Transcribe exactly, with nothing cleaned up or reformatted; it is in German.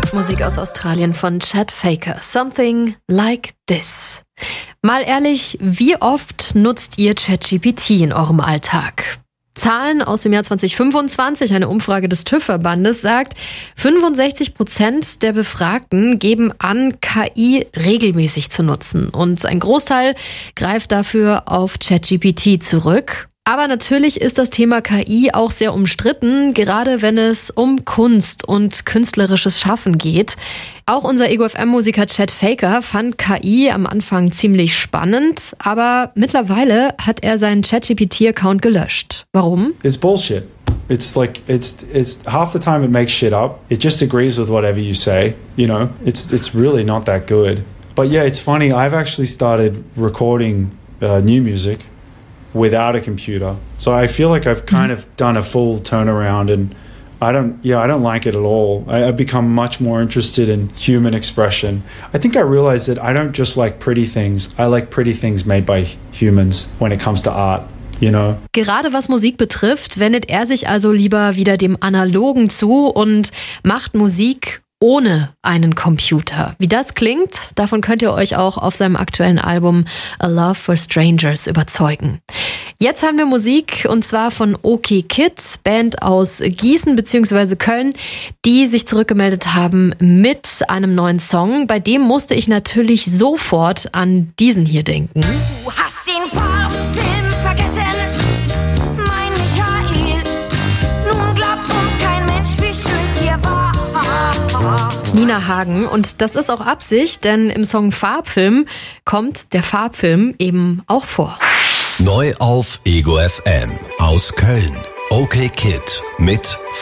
Musik aus Australien von Chad Faker. Something Like This. Mal ehrlich, wie oft nutzt ihr ChatGPT in eurem Alltag? Zahlen aus dem Jahr zwanzig fünfundzwanzig, eine Umfrage des TÜV-Verbandes sagt, fünfundsechzig Prozent der Befragten geben an, K I regelmäßig zu nutzen. Und ein Großteil greift dafür auf ChatGPT zurück. Aber natürlich ist das Thema K I auch sehr umstritten, gerade wenn es um Kunst und künstlerisches Schaffen geht. Auch unser Ego F M-Musiker Chad Faker fand K I am Anfang ziemlich spannend, aber mittlerweile hat er seinen ChatGPT-Account gelöscht. Warum? It's bullshit. It's like it's it's half the time it makes shit up. It just agrees with whatever you say. You know, it's it's really not that good. But yeah, it's funny. I've actually started recording uh, new music without a computer. So I feel like I've kind of done a full turnaround, and I don't, yeah, I don't like it at all. I, I've become much more interested in human expression. I think I realized that I don't just like pretty things. I like pretty things made by humans when it comes to art. You know? Gerade was Musik betrifft, wendet er sich also lieber wieder dem Analogen zu und macht Musik ohne einen Computer. Wie das klingt, davon könnt ihr euch auch auf seinem aktuellen Album A Love for Strangers überzeugen. Jetzt haben wir Musik, und zwar von OK Kid, Band aus Gießen bzw. Köln, die sich zurückgemeldet haben mit einem neuen Song. Bei dem musste ich natürlich sofort an diesen hier denken. Du hast den Farbfilm vergessen, mein Michael. Nun glaubt uns kein Mensch, wie schön hier war. Nina Hagen, und das ist auch Absicht, denn im Song Farbfilm kommt der Farbfilm eben auch vor. Neu auf Ego F M aus Köln. OK Kid mit